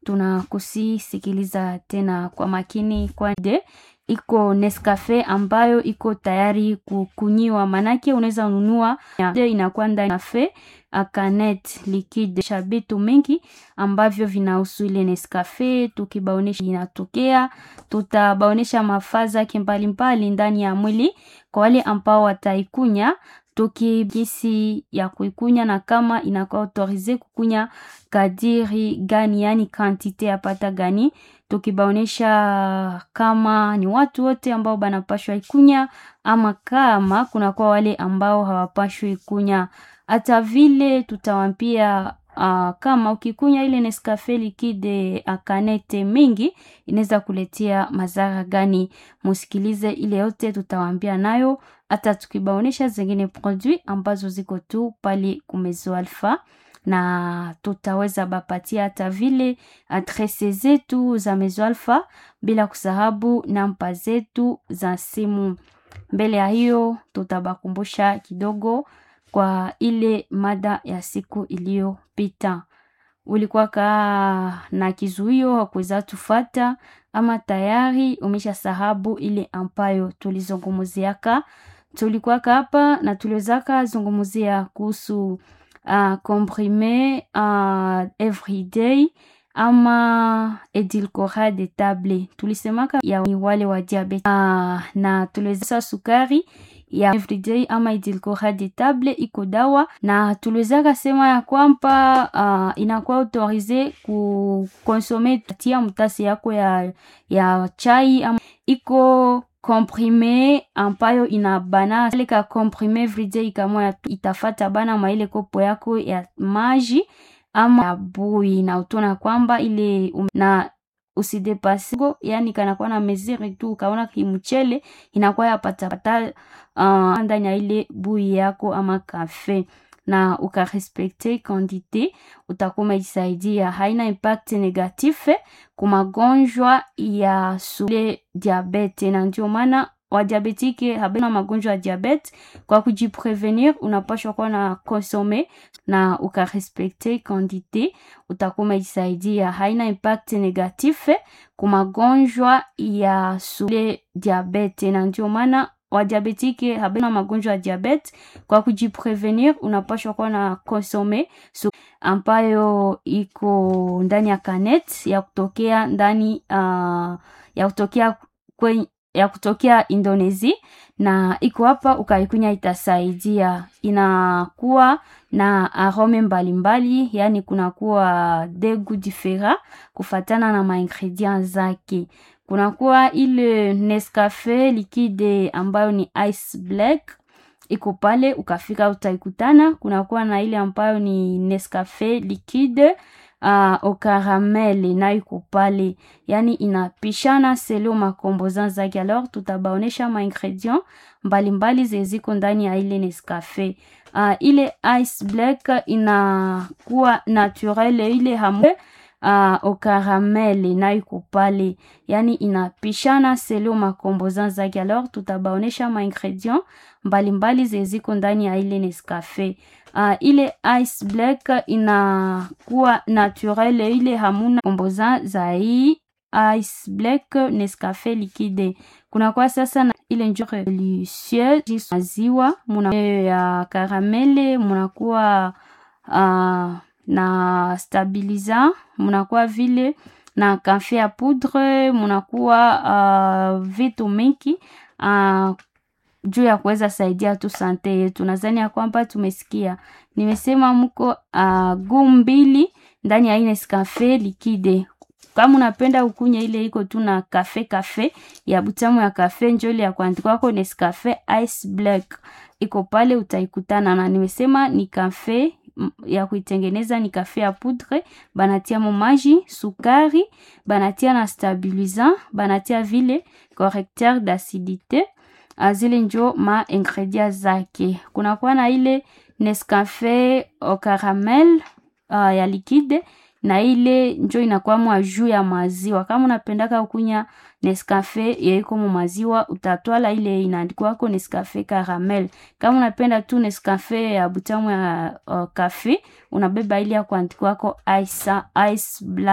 tunakusikiliza tena kwa makini kwa iko Nescafe ambayo iko tayari kukunyiwa, manake unaweza ununua inakuwa ndani Nescafe Canet liquide shabitu mengi ambavyo vinahusu ile Nescafe. Tukibaonesha inatokea, tutabaonesha mafaza mbalimbali ndani ya mwili kwa wale ambao wataikunya, tukibisi ya kuikunya na kama inakuwa autorize kukunya kadiri gani, yani quantite ya pata gani. Tukibaonesha kama ni watu wote ambao banapashwa ikunya ama kama kuna kwa wale ambao hawapashwa ikunya. Hata vile tutawampia kama ukikunya ile Nescafe liquide Canete mingi inaweza kuletea madhara gani. Musikilize ile yote tutawaambia nayo, hata tukibaonesha zingine produit ambazo ziko tu pale Kumezo Alpha, na tutaweza bapatia hata vile adrese zetu za Mezo Alpha, bila kusahabu namba zetu za simu. Mbele ya hiyo tutabakumbusha kidogo kwa ile mada ya siku iliyopita. Ulikuwa na kizuio hakuweza tufata ama tayari umesha sahabu ile ambayo tulizungumziaka. Tulikuwa hapa na tuliwezaka zungumzia kuhusu comprimé everyday ama edulcorate de table. Tulisemaka ya wale wa diabete na tuliweza sukari ya everyday ama edulcorate de table iko dawa, na tuliweza sema ya kwamba inakuwa autorize kukonsome tia mtasi yako ya chai ama iko comprime ambayo inabana ile ka comprime everyday kama itafata bana maile kopo yako ya maji ama bui, na utona kwamba ile na usidepasi yani kanakuwa na mesure tu, kaona kimchele inakuwa yapata ndani ya ile bui yako ama kafe, na ukarespecte quantité, utakoma jisaidia, haina impact negatif kumagonjwa ya sule diabete. Na ndio maana wa diabetike habana magonjwa ya diabete, kwa kujiprevenir unapashwa kuwa na consommer na ukarespecte quantité, utakoma jisaidia, haina impact negatif kumagonjwa ya sule diabete. Na ndio maana wa diabetike habana magonjwa ya diabete, kwa kujiprevenir unapashwa kuwa na consommer ambayo iko ndani ya canet ya kutokea ndani ya kutokea Indonesia, na iko hapa ukaikunya itasaidia. Inakuwa na arome mbalimbali, yani kunakuwa degu different kufatana na maingredient zake. Kunakuwa ile Nescafe liquide ambayo ni ice black iko pale, ukafika utaikutana. Kunakuwa na ile ambayo ni Nescafe liquide au caramel na iko pale, yani inapishana selon makomposants zake. Alors tutabaonesha ma ingredients mbalimbali zeziko ndani ya ile Nescafe. Ile ice black inakuwa naturel, ile hamu au caramel na iko pale, yani inapishana selon makomposants zake. Alors tutabaonesha ma ingredients mbalimbali zeziko ndani ya ile Nescafe. Ile ice black inakuwa naturel, ile hamuna composant za hii ice black Nescafe liquide. Kuna kwa sasa na ile njore delicieuse maziwa, muna ya caramel, munakuwa na stabilisant, munakuwa vile na kafe ya poudre, munakuwa vitu mingi juu ya kuweza saidia tu sante yetu. Nadhani ya kwamba tumesikia nimesema mko gumbili ndani ya Nescafe liquide. Kama unapenda ukunya ile iko tu na kafe ya butamu ya kafe, njoo ile ya kuandikwa kwa Nescafe ice black iko pale, utaikutana. Na nimesema ni kafe ya kuitengeneza, ni kafe ya poudre, banatia maji, sukari, banatia na stabilisant, banatia vile correcteur d'acidité. Azile njo ma ingredients zake. Kuna kwa na ile Nescafe au caramel ya liquide, na ile njo inakuwa mwa juu ya maziwa. Kama unapendaka ukunya Nescafe ya iko mu maziwa, utatwala ile inaandikwa kwa Nescafe caramel. Kama unapenda tu Nescafe ya butamu ya kafe, unabeba ile ya kuandikwa kwa ice black.